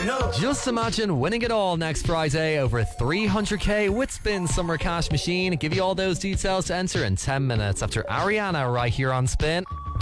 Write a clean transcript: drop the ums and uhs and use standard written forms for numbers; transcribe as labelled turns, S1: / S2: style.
S1: No.
S2: Just imagine winning it all next Friday, over 300k with Spin Summer Cash Machine. Give you all those details to enter in 10 minutes after Ariana right here on Spin.